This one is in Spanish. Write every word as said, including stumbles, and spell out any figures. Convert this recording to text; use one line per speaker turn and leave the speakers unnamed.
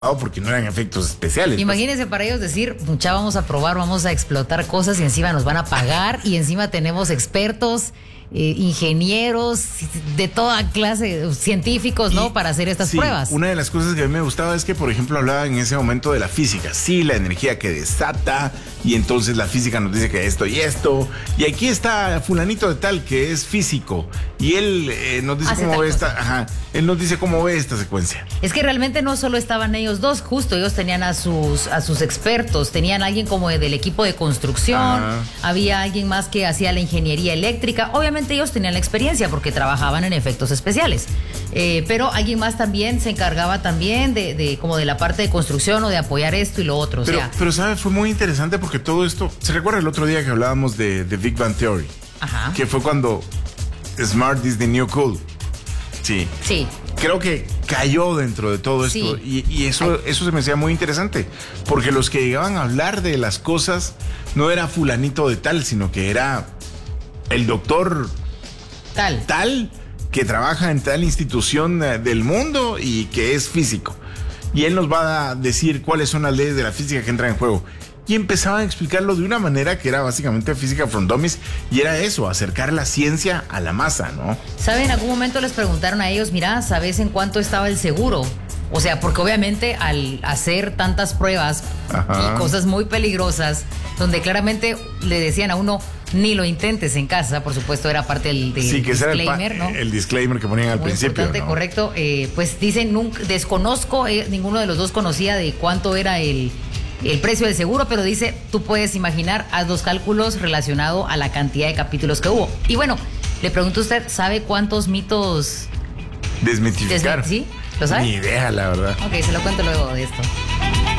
porque no eran efectos especiales.
Imagínense para ellos decir, mucha, vamos a probar, vamos a explotar cosas y encima nos van a pagar y encima tenemos expertos, eh, ingenieros, de toda clase, científicos, ¿no? Y, para hacer estas
sí,
pruebas.
Una de las cosas que a mí me gustaba es que, por ejemplo, hablaba en ese momento de la física. Sí, la energía que desata, y entonces la física nos dice que esto y esto. Y aquí está fulanito de tal que es físico y él eh, nos dice Hace cómo ve esta, ajá, él nos dice cómo ve esta secuencia.
Es que realmente no solo estaban ellos dos, justo ellos tenían a sus a sus expertos, tenían a alguien como del equipo de construcción, ajá. Había alguien más que hacía la ingeniería eléctrica. Obviamente ellos tenían la experiencia porque trabajaban en efectos especiales, eh, pero alguien más también se encargaba también de, de como de la parte de construcción o de apoyar esto y lo otro.
Pero,
o sea,
pero ¿sabes? Fue muy interesante porque todo esto, ¿se recuerda el otro día que hablábamos de, de Big Bang Theory?
Ajá.
Que fue cuando Smart is the new cool. Sí.
Sí.
Creo que cayó dentro de todo esto, sí. y, y eso, eso se me hacía muy interesante, porque los que llegaban a hablar de las cosas no era fulanito de tal, sino que era el doctor
tal,
tal que trabaja en tal institución del mundo y que es físico. Y él nos va a decir cuáles son las leyes de la física que entran en juego. Y empezaban a explicarlo de una manera que era básicamente física from dummies, y era eso, acercar la ciencia a la masa, ¿no?
¿Saben? En algún momento les preguntaron a ellos, mira, ¿sabes en cuánto estaba el seguro? O sea, porque obviamente al hacer tantas pruebas, ajá, y cosas muy peligrosas, donde claramente le decían a uno, ni lo intentes en casa, por supuesto era parte del, del
sí, que
disclaimer,
era el,
¿no?
El disclaimer que ponían al
muy
principio,
importante,
¿no?
Correcto, eh, pues dicen, nunca, desconozco, eh, ninguno de los dos conocía de cuánto era el... el precio del seguro, pero dice, tú puedes imaginar, haz los cálculos relacionados a la cantidad de capítulos que hubo. Y bueno, le pregunto a usted, ¿sabe cuántos mitos
desmitificar?
Desmi- ¿Sí? ¿Lo sabe?
Ni idea, la verdad.
Ok, se lo cuento luego de esto.